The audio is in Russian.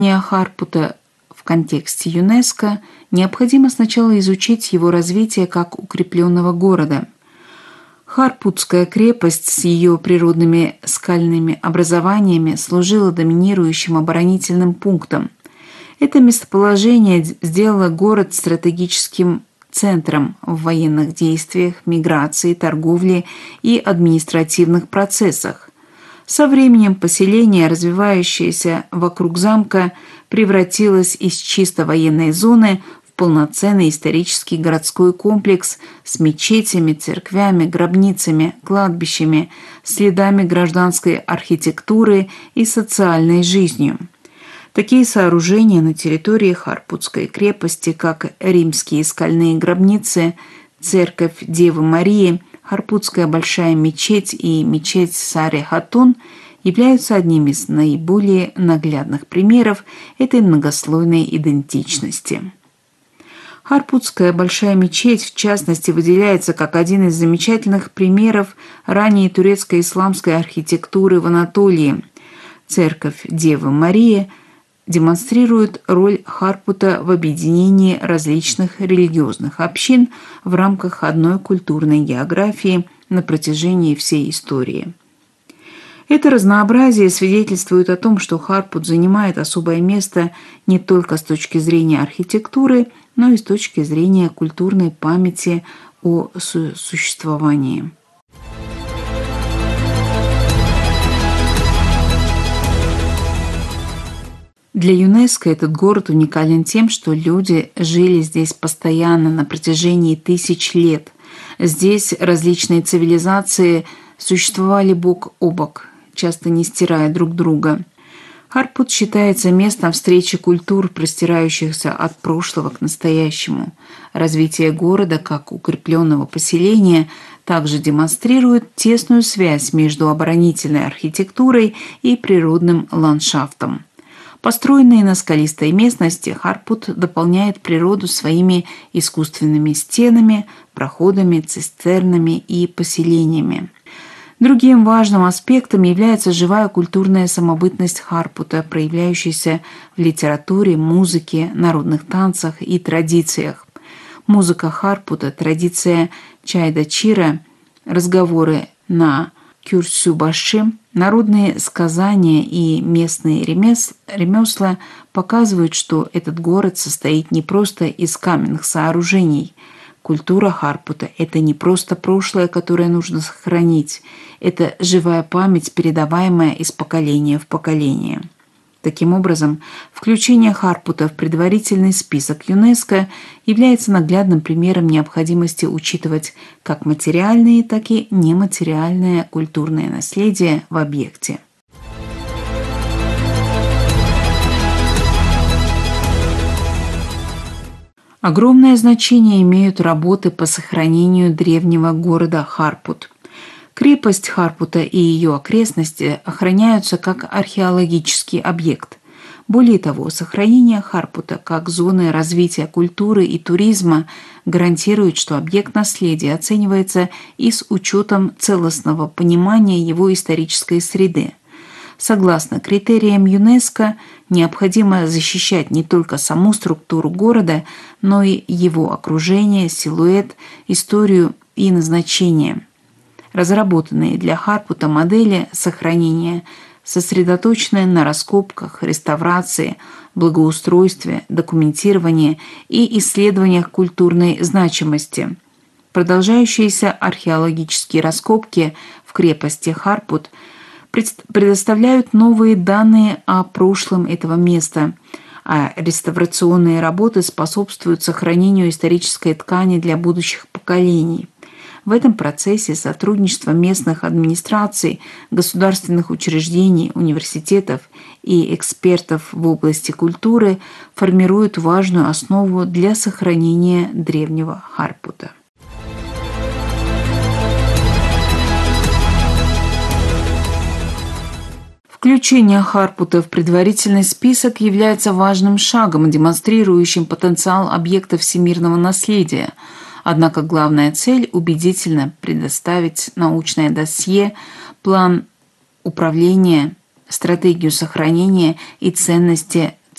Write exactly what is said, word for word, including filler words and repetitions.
Харпута в контексте ЮНЕСКО необходимо сначала изучить его развитие как укрепленного города. Харпутская крепость с ее природными скальными образованиями служила доминирующим оборонительным пунктом. Это местоположение сделало город стратегическим центром в военных действиях, миграции, торговле и административных процессах. Со временем поселение, развивающееся вокруг замка, превратилось из чисто военной зоны в полноценный исторический городской комплекс с мечетями, церквями, гробницами, кладбищами, следами гражданской архитектуры и социальной жизнью. Такие сооружения на территории Харпутской крепости, как римские скальные гробницы, церковь Девы Марии, Харпутская большая мечеть и мечеть Саре-Хатун, являются одними из наиболее наглядных примеров этой многослойной идентичности. Харпутская большая мечеть, в частности, выделяется как один из замечательных примеров ранней турецкой исламской архитектуры в Анатолии. Церковь Девы Марии демонстрирует роль Харпута в объединении различных религиозных общин в рамках одной культурной географии на протяжении всей истории. Это разнообразие свидетельствует о том, что Харпут занимает особое место не только с точки зрения архитектуры, но и с точки зрения культурной памяти о существовании. Для ЮНЕСКО этот город уникален тем, что люди жили здесь постоянно на протяжении тысяч лет. Здесь различные цивилизации существовали бок о бок, часто не стирая друг друга. Харпут считается местом встречи культур, простирающихся от прошлого к настоящему. Развитие города как укрепленного поселения также демонстрирует тесную связь между оборонительной архитектурой и природным ландшафтом. Построенный на скалистой местности, Харпут дополняет природу своими искусственными стенами, проходами, цистернами и поселениями. Другим важным аспектом является живая культурная самобытность Харпута, проявляющаяся в литературе, музыке, народных танцах и традициях. Музыка Харпута, традиция чайда-чира, разговоры на кюрсюбаши, народные сказания и местные ремес... ремесла показывают, что этот город состоит не просто из каменных сооружений. Культура Харпута – это не просто прошлое, которое нужно сохранить, это живая память, передаваемая из поколения в поколение. Таким образом, включение Харпута в предварительный список ЮНЕСКО является наглядным примером необходимости учитывать как материальное, так и нематериальное культурное наследие в объекте. Огромное значение имеют работы по сохранению древнего города Харпут. Крепость Харпута и ее окрестности охраняются как археологический объект. Более того, сохранение Харпута как зоны развития культуры и туризма гарантирует, что объект наследия оценивается и с учетом целостного понимания его исторической среды. Согласно критериям ЮНЕСКО, необходимо защищать не только саму структуру города, но и его окружение, силуэт, историю и назначение. Разработанные для Харпута модели сохранения сосредоточены на раскопках, реставрации, благоустройстве, документировании и исследованиях культурной значимости. Продолжающиеся археологические раскопки в крепости Харпут предоставляют новые данные о прошлом этого места, а реставрационные работы способствуют сохранению исторической ткани для будущих поколений. В этом процессе сотрудничество местных администраций, государственных учреждений, университетов и экспертов в области культуры формирует важную основу для сохранения древнего Харпута. Включение Харпута в предварительный список является важным шагом, демонстрирующим потенциал объекта всемирного наследия. Однако главная цель – убедительно предоставить научное досье, план управления, стратегию сохранения и ценности